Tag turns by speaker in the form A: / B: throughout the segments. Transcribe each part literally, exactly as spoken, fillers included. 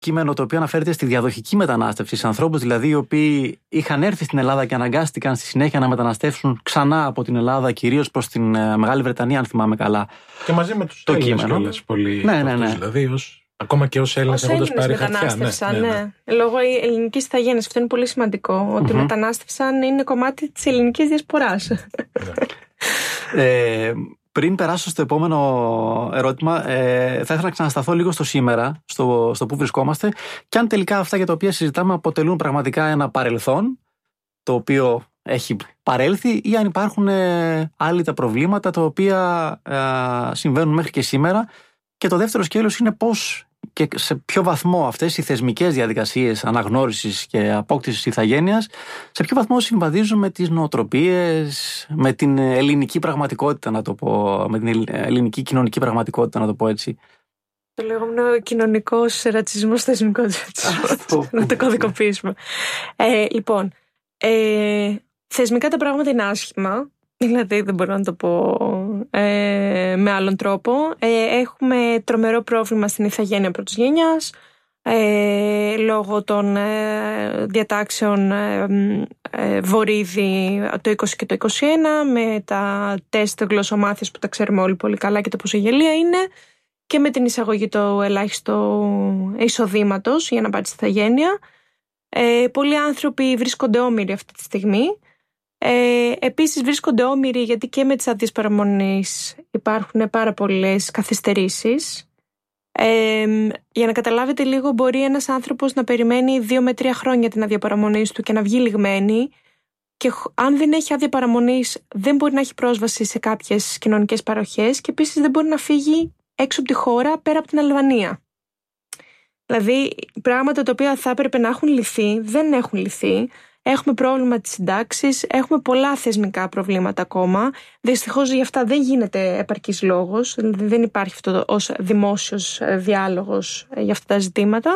A: κείμενο το οποίο αναφέρεται στη διαδοχική μετανάστευση, σε ανθρώπους δηλαδή οι οποίοι είχαν έρθει στην Ελλάδα και αναγκάστηκαν στη συνέχεια να μεταναστεύσουν ξανά από την Ελλάδα, κυρίως προς την Μεγάλη Βρετανία, αν θυμάμαι καλά.
B: Και μαζί με τους Έλληνες κιόλας πολύ.
A: Ναι, ναι, ναι.
B: Αυτούς, δηλαδή, ως, ακόμα και ως Έλληνες έχοντας πάρει χαρτιά.
C: Ναι, ναι, ναι. Λόγω ελληνικής ηθαγένειας. Αυτό είναι πολύ σημαντικό. Mm-hmm. Ότι μετανάστευσαν είναι κομμάτι της ελληνικής διασποράς.
A: ε, Πριν περάσω στο επόμενο ερώτημα, ε, θα ήθελα να ξανασταθώ λίγο στο σήμερα, στο, στο που βρισκόμαστε, και αν τελικά αυτά για τα οποία συζητάμε αποτελούν πραγματικά ένα παρελθόν, το οποίο έχει παρέλθει, ή αν υπάρχουν ε, άλλοι τα προβλήματα τα οποία ε, συμβαίνουν μέχρι και σήμερα. Και το δεύτερο σκέλος είναι πώς και σε ποιο βαθμό αυτές οι θεσμικές διαδικασίες αναγνώρισης και απόκτησης ηθαγένειας, σε ποιο βαθμό συμβαδίζουν με τις νοοτροπίες, με την ελληνική πραγματικότητα, να το πω, με την ελληνική κοινωνική πραγματικότητα, να το πω έτσι.
C: Το λεγόμενο κοινωνικός ρατσισμός, θεσμικός ρατσισμός. Να το κωδικοποιήσουμε. Ε, λοιπόν, ε, θεσμικά τα πράγματα είναι άσχημα. Δηλαδή δεν μπορώ να το πω ε, με άλλον τρόπο. Ε, έχουμε τρομερό πρόβλημα στην ηθαγένεια πρώτης γενιάς ε, λόγω των ε, διατάξεων ε, ε, Βορίδη το είκοσι και το είκοσι ένα, με τα τεστ γλωσσομάθειας που τα ξέρουμε όλοι πολύ καλά και το πόσο γελία είναι, και με την εισαγωγή του ελάχιστου εισοδήματος για να πάρει τη ηθαγένεια. Ε, πολλοί άνθρωποι βρίσκονται όμοιροι αυτή τη στιγμή. Ε, επίσης βρίσκονται όμοιροι γιατί και με τις άδειες παραμονής υπάρχουν πάρα πολλές καθυστερήσεις. Ε, για να καταλάβετε λίγο, μπορεί ένας άνθρωπος να περιμένει δύο με τρία χρόνια την άδεια παραμονής του και να βγει λιγμένη, και αν δεν έχει άδεια παραμονής δεν μπορεί να έχει πρόσβαση σε κάποιες κοινωνικές παροχές, και επίσης δεν μπορεί να φύγει έξω από τη χώρα πέρα από την Αλβανία. Δηλαδή πράγματα τα οποία θα έπρεπε να έχουν λυθεί δεν έχουν λυθεί. Έχουμε πρόβλημα της συντάξης, έχουμε πολλά θεσμικά προβλήματα ακόμα. Δυστυχώς για αυτά δεν γίνεται επαρκής λόγος, δηλαδή δεν υπάρχει αυτό ως δημόσιος διάλογος για αυτά τα ζητήματα.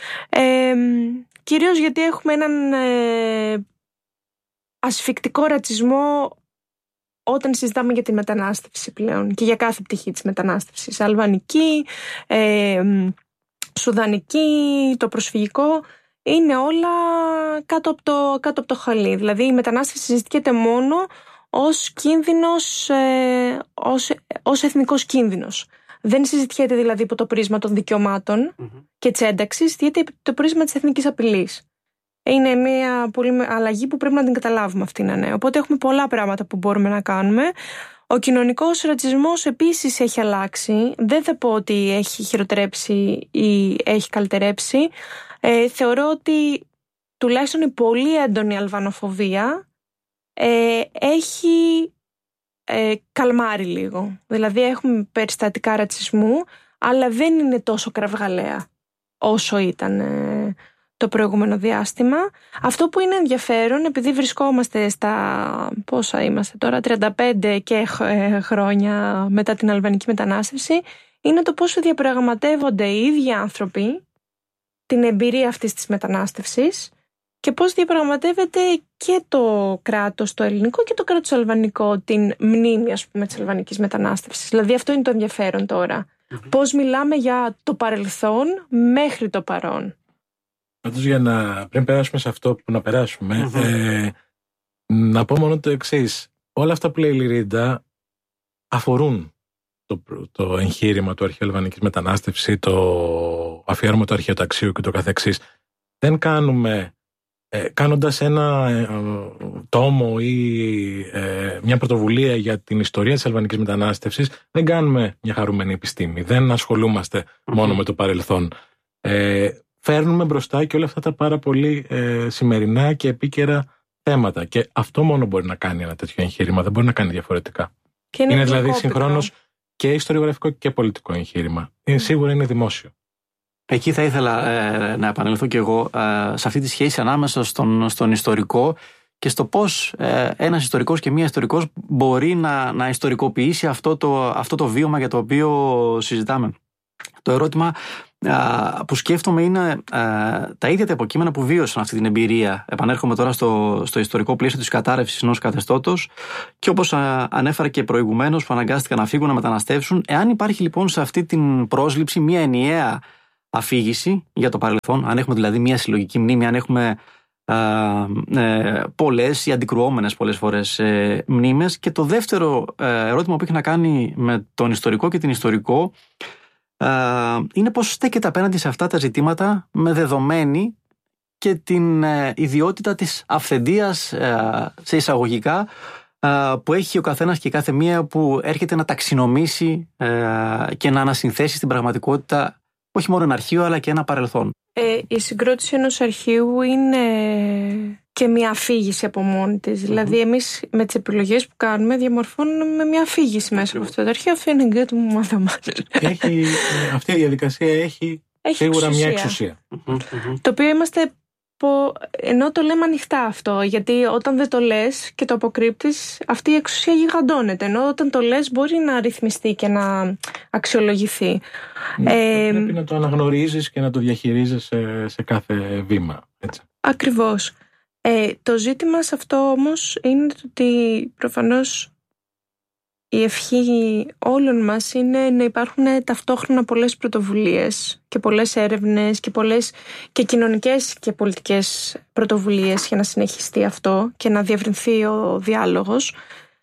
C: Ε, κυρίως γιατί έχουμε έναν ε, ασφικτικό ρατσισμό όταν συζητάμε για τη μετανάστευση πλέον και για κάθε πτυχή της μετανάστευσης. Αλβανική, ε, Σουδανική, το προσφυγικό. Είναι όλα κάτω από το, κάτω από το χαλί. Δηλαδή η μετανάστευση συζητιέται μόνο ως κίνδυνος, ε, ως, ως εθνικός κίνδυνος. Δεν συζητιέται δηλαδή υπό το πρίσμα των δικαιωμάτων mm-hmm. και της ένταξης, συζητιέται υπό το πρίσμα της εθνικής απειλής. Είναι μια πολύ αλλαγή που πρέπει να την καταλάβουμε αυτή να είναι. Οπότε έχουμε πολλά πράγματα που μπορούμε να κάνουμε. Ο κοινωνικός ρατσισμός επίσης έχει αλλάξει. Δεν θα πω ότι έχει χειροτερέψει ή έχει καλυτερέψει. Ε, θεωρώ ότι τουλάχιστον η πολύ έντονη αλβανοφοβία ε, έχει ε, καλμάρει λίγο. Δηλαδή έχουμε περιστατικά ρατσισμού, αλλά δεν είναι τόσο κραυγαλαία όσο ήταν ε, το προηγούμενο διάστημα. Αυτό που είναι ενδιαφέρον, επειδή βρισκόμαστε στα πόσα είμαστε τώρα, τριάντα πέντε και χρόνια μετά την αλβανική μετανάστευση, είναι το πόσο διαπραγματεύονται οι ίδιοι άνθρωποι την εμπειρία αυτής της μετανάστευσης και πώς διαπραγματεύεται και το κράτος το ελληνικό και το κράτος αλβανικό την μνήμη, ας πούμε, της αλβανικής μετανάστευσης. Δηλαδή αυτό είναι το ενδιαφέρον τώρα. Mm-hmm. Πώς μιλάμε για το παρελθόν μέχρι το παρόν.
B: Πάντως, για να πριν περάσουμε σε αυτό που να περάσουμε, mm-hmm. ε, να πω μόνο το εξής. Όλα αυτά που λέει η Λιρίντα αφορούν το, το εγχείρημα του αρχαίου αλβανικής μετανάστευσης, το αφιέρωμα του αρχαιοταξίου και το καθεξής. Δεν κάνουμε, ε, κάνοντας ένα ε, τόμο ή ε, μια πρωτοβουλία για την ιστορία της αλβανικής μετανάστευσης, δεν κάνουμε μια χαρούμενη επιστήμη. Δεν ασχολούμαστε mm-hmm. μόνο με το παρελθόν. Ε, φέρνουμε μπροστά και όλα αυτά τα πάρα πολύ ε, σημερινά και επίκαιρα θέματα. Και αυτό μόνο μπορεί να κάνει ένα τέτοιο εγχείρημα. Δεν μπορεί να κάνει διαφορετικά.
C: Και είναι
B: είναι δηλαδή συγχρόνως και ιστοριογραφικό και πολιτικό εγχείρημα. Είναι, σίγουρα είναι δημόσιο.
A: Εκεί θα ήθελα ε, να επανελθώ κι εγώ ε, σε αυτή τη σχέση ανάμεσα στον, στον ιστορικό και στο πώς ε, ένας ιστορικός και μία ιστορικός μπορεί να, να ιστορικοποιήσει αυτό το, αυτό το βίωμα για το οποίο συζητάμε. Το ερώτημα ε, που σκέφτομαι είναι ε, τα ίδια τα υποκείμενα που βίωσαν αυτή την εμπειρία. Επανέρχομαι τώρα στο, στο ιστορικό πλαίσιο της κατάρρευσης ενός καθεστώτος και όπως ε, ανέφερα και προηγουμένως που αναγκάστηκαν να φύγουν, να μεταναστεύσουν. Εάν υπάρχει λοιπόν σε αυτή την πρόσληψη μία ενιαία αφήγηση για το παρελθόν, αν έχουμε δηλαδή μια συλλογική μνήμη, αν έχουμε ε, πολλές ή αντικρουόμενες πολλές φορές ε, μνήμες. Και το δεύτερο ε, ερώτημα που έχει να κάνει με τον ιστορικό και την ιστορικό ε, είναι πώς στέκεται απέναντι σε αυτά τα ζητήματα με δεδομένη και την ε, ιδιότητα της αυθεντίας ε, σε εισαγωγικά ε, που έχει ο καθένας και κάθε μία, που έρχεται να ταξινομήσει ε, και να ανασυνθέσει στην πραγματικότητα όχι μόνο ένα αρχείο αλλά και ένα παρελθόν.
C: Ε, η συγκρότηση ενός αρχείου είναι και μια αφήγηση από μόνη της. Mm-hmm. Δηλαδή εμείς με τις επιλογές που κάνουμε διαμορφώνουμε μια αφήγηση μέσα από αυτό το αρχείο. Αυτό είναι γκέτ μου μάθαμα. Έχει,
B: αυτή η διαδικασία έχει, έχει σίγουρα εξουσία. Μια εξουσία.
C: Mm-hmm. Το οποίο είμαστε, ενώ το λέμε ανοιχτά αυτό, γιατί όταν δεν το λες και το αποκρύπτεις, αυτή η εξουσία γιγαντώνεται, ενώ όταν το λες μπορεί να ρυθμιστεί και να αξιολογηθεί.
B: Ναι, ε, πρέπει να το αναγνωρίζεις και να το διαχειρίζεις σε, σε κάθε βήμα, έτσι.
C: Ακριβώς. Ε, το ζήτημα σε αυτό όμως είναι ότι προφανώς η ευχή όλων μας είναι να υπάρχουν ταυτόχρονα πολλές πρωτοβουλίες και πολλές έρευνες και πολλές και κοινωνικές και πολιτικές πρωτοβουλίες για να συνεχιστεί αυτό και να διευρυνθεί ο διάλογος.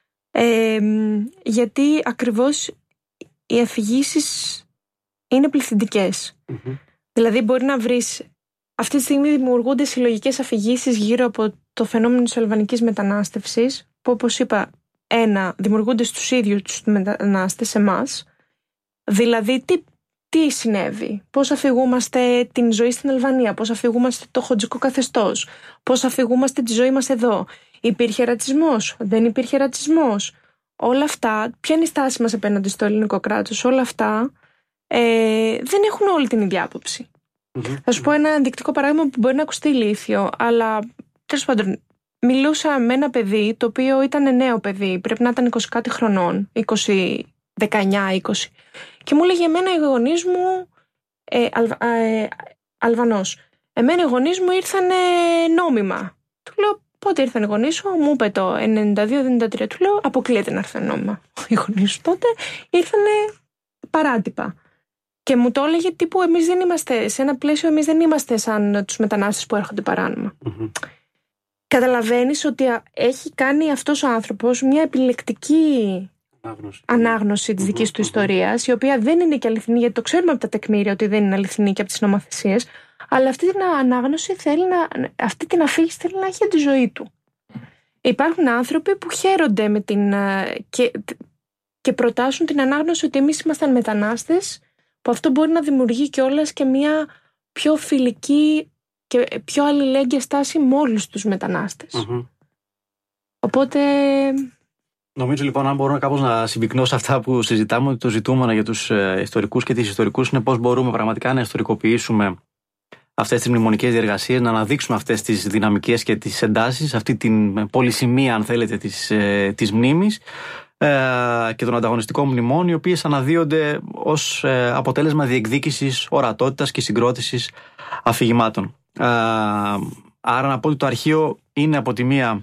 C: Ε, γιατί ακριβώς οι αφηγήσεις είναι πληθυντικές. Mm-hmm. Δηλαδή μπορεί να βρεις... Αυτή τη στιγμή δημιουργούνται συλλογικές αφηγήσεις γύρω από το φαινόμενο της αλβανικής μετανάστευσης, που όπως είπα, ένα, δημιουργούνται στους ίδιους τους μετανάστες, εμάς. Δηλαδή, τι, τι συνέβη, πώς αφηγούμαστε την ζωή στην Αλβανία, πώς αφηγούμαστε το χοντζικό καθεστώς, πώς αφηγούμαστε τη ζωή μας εδώ. Υπήρχε ρατσισμός, δεν υπήρχε ρατσισμός. Όλα αυτά, ποια είναι η στάση μας απέναντι στο ελληνικό κράτος, όλα αυτά ε, δεν έχουν όλη την ίδια άποψη. Mm-hmm. Θα σου πω ένα ενδεικτικό παράδειγμα που μπορεί να ακουστεί ηλίθιο, αλλά τέλος πάντων. Μιλούσα με ένα παιδί το οποίο ήταν νέο παιδί, πρέπει να ήταν είκοσι κάτι χρονών, είκοσι, δεκαεννιά είκοσι, και μου έλεγε εμένα οι γονείς μου ε, αλβα, ε, Αλβανός. Εμένα οι γονείς μου ήρθαν νόμιμα. Του λέω πότε ήρθαν οι γονείς σου, μου είπε το ενενήντα δύο ενενήντα τρία, του λέω αποκλείεται να έρθουν νόμιμα. Οι γονείς σου τότε ήρθαν παράτυπα. Και μου το έλεγε τύπου εμείς δεν είμαστε, σε ένα πλαίσιο εμείς δεν είμαστε σαν τους μετανάστες που έρχονται παράνομα. Mm-hmm. Καταλαβαίνεις ότι έχει κάνει αυτός ο άνθρωπος μια επιλεκτική ανάγνωση, ανάγνωση της δικής mm-hmm. του ιστορίας, η οποία δεν είναι και αληθινή, γιατί το ξέρουμε από τα τεκμήρια ότι δεν είναι αληθινή και από τις νομοθεσίες, αλλά αυτή την ανάγνωση θέλει να, αυτή την αφήγηση θέλει να έχει για τη ζωή του. Υπάρχουν άνθρωποι που χαίρονται με την, και, και προτάσουν την ανάγνωση ότι εμείς ήμασταν μετανάστες, που αυτό μπορεί να δημιουργεί κιόλας και μια πιο φιλική και πιο αλληλέγγυα στάση με όλους τους μετανάστες. Mm-hmm. Οπότε...
A: Νομίζω λοιπόν, αν μπορώ κάπως να συμπυκνώσω αυτά που συζητάμε, ότι το ζητούμενο για τους ε, ιστορικούς και τις ιστορικούς είναι πώς μπορούμε πραγματικά να ιστορικοποιήσουμε αυτές τις μνημονικές διεργασίες, να αναδείξουμε αυτές τις δυναμικές και τις εντάσεις, αυτή την πολυσημεία, αν θέλετε, της, ε, της μνήμης ε, και των ανταγωνιστικών μνημών, οι οποίες αναδύονται ως ε, αποτέλεσμα διεκδίκησης ορατότητας και συγκρότησης αφηγημάτων. Ε, άρα να πω ότι το αρχείο είναι από τη μία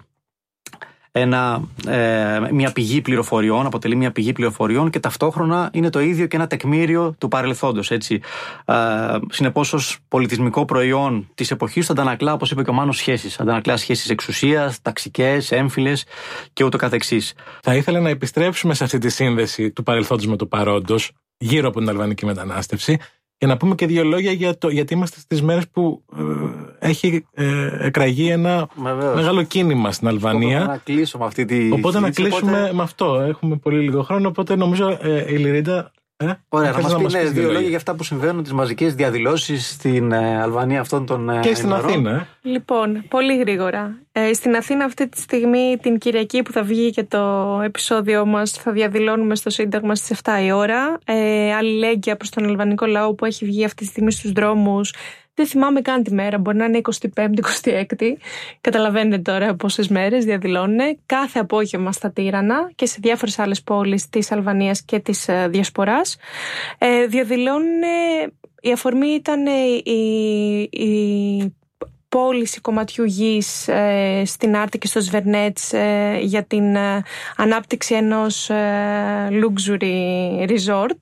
A: ένα, ε, μια πηγή πληροφοριών, αποτελεί μια πηγή πληροφοριών και ταυτόχρονα είναι το ίδιο και ένα τεκμήριο του παρελθόντος. Έτσι. Ε, συνεπώς, ως πολιτισμικό προϊόν της εποχής, αντανακλά, όπως είπε και ο Μάνος, σχέσεις. Αντανακλά σχέσεις εξουσίας, ταξικές, έμφυλες και ούτω καθεξής.
B: Θα ήθελα να επιστρέψουμε σε αυτή τη σύνδεση του παρελθόντος με το παρόντος, γύρω από την αλβανική μετανάστευση, και να πούμε και δύο λόγια για το, γιατί είμαστε στις μέρες που ε, έχει ε, εκραγεί ένα Βεβαίως. μεγάλο κίνημα στην Αλβανία.
A: Οπότε να κλείσουμε αυτή τη
B: Οπότε να κλείσουμε οπότε... με αυτό. Έχουμε πολύ λίγο χρόνο, οπότε νομίζω ε, η Λιρίντα... Ε,
A: Ωραία, να μας πει ναι, δύο λόγια για αυτά που συμβαίνουν, τις μαζικές διαδηλώσεις στην ε, Αλβανία αυτών των ε,
B: και στην ημερών. Αθήνα. Ε.
C: Λοιπόν, πολύ γρήγορα. Ε, στην Αθήνα αυτή τη στιγμή, την Κυριακή που θα βγει και το επεισόδιό μας, θα διαδηλώνουμε στο Σύνταγμα στις εφτά η ώρα. Ε, αλληλέγγυα προς τον αλβανικό λαό που έχει βγει αυτή τη στιγμή στους δρόμους. Δεν θυμάμαι καν τη μέρα, μπορεί να είναι εικοστή πέμπτη, εικοστή έκτη. Καταλαβαίνετε τώρα πόσες μέρες διαδηλώνουν. Κάθε απόγευμα στα Τύρανα και σε διάφορες άλλες πόλεις της Αλβανίας και της ε, Διασποράς. Ε, διαδηλώνουν, η αφορμή ήταν η, η πώληση κομματιού γης ε, στην Άρτη και στο Σβερνέτς ε, για την ε, ανάπτυξη ενός ε, luxury resort.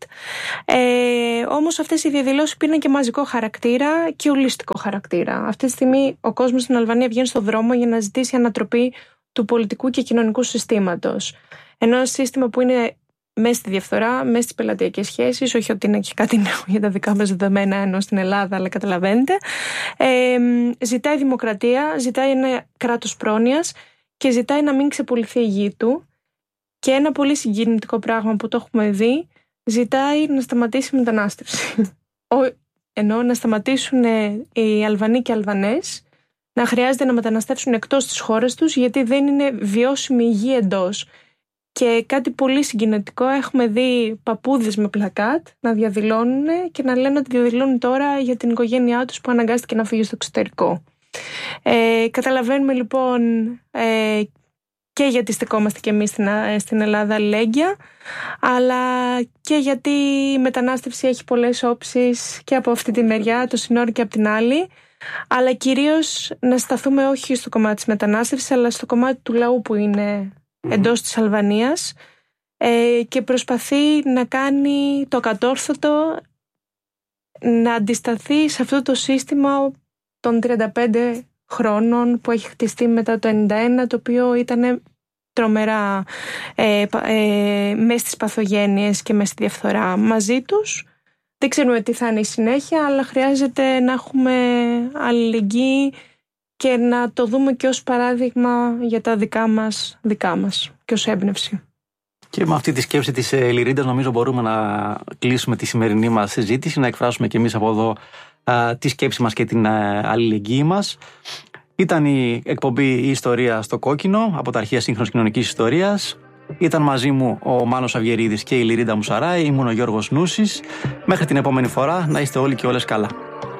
C: Ε, όμως αυτές οι διαδηλώσεις πήραν και μαζικό χαρακτήρα και ολιστικό χαρακτήρα. Αυτή τη στιγμή ο κόσμος στην Αλβανία βγαίνει στο δρόμο για να ζητήσει ανατροπή του πολιτικού και κοινωνικού συστήματος. Ενώ ένα σύστημα που είναι μέσα στη διαφθορά, μέσα στις πελατειακές σχέσεις, όχι ότι είναι και κάτι νέο για τα δικά μας δεδομένα ενώ στην Ελλάδα, αλλά καταλαβαίνετε, ε, ζητάει δημοκρατία, ζητάει ένα κράτος πρόνοιας και ζητάει να μην ξεπουληθεί η γη του. Και ένα πολύ συγκινητικό πράγμα που το έχουμε δει, ζητάει να σταματήσει η μετανάστευση. Ενώ να σταματήσουν οι Αλβανοί και Αλβανές να χρειάζεται να μεταναστεύσουν εκτός της χώρας τους, γιατί δεν είναι βιώσιμη η γη εντός. Και κάτι πολύ συγκινητικό, έχουμε δει παππούδες με πλακάτ να διαδηλώνουν και να λένε ότι διαδηλώνουν τώρα για την οικογένειά τους που αναγκάστηκε να φύγει στο εξωτερικό. Ε, καταλαβαίνουμε λοιπόν ε, και γιατί στεκόμαστε και εμείς στην, στην Ελλάδα αλληλέγγυα, αλλά και γιατί η μετανάστευση έχει πολλές όψεις και από αυτή τη μεριά, το σύνορο και από την άλλη, αλλά κυρίως να σταθούμε όχι στο κομμάτι της μετανάστευσης, αλλά στο κομμάτι του λαού που είναι εντός της Αλβανίας ε, και προσπαθεί να κάνει το κατόρθωτο, να αντισταθεί σε αυτό το σύστημα των τριάντα πέντε χρόνων που έχει χτιστεί μετά το ενενήντα ένα, το οποίο ήταν τρομερά ε, ε, μες στις παθογένειες και μες στη διαφθορά μαζί τους. Δεν ξέρουμε τι θα είναι η συνέχεια, αλλά χρειάζεται να έχουμε αλληλεγγύη και να το δούμε και ως παράδειγμα για τα δικά μας, δικά μας και ως έμπνευση.
A: Και με αυτή τη σκέψη της Λιρίντας νομίζω μπορούμε να κλείσουμε τη σημερινή μας συζήτηση, να εκφράσουμε και εμείς από εδώ α, τη σκέψη μας και την α, αλληλεγγύη μας. Ήταν η εκπομπή «Η Ιστορία στο Κόκκινο» από τα αρχεία σύγχρονης κοινωνικής ιστορίας. Ήταν μαζί μου ο Μάνος Αυγερίδης και η Λιρίντα Μουσαράη, ήμουν ο Γιώργος Νούσης. Μέχρι την επόμενη φορά να είστε όλοι και όλες καλά.